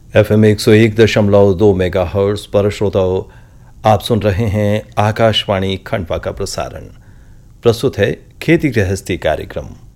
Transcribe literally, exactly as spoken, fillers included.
F M एक सौ एक दशमलव दो मेगा हर्ट्ज पर श्रोताओं, आप सुन रहे हैं आकाशवाणी खंडवा का प्रसारण। प्रस्तुत है खेती गृहस्थी कार्यक्रम।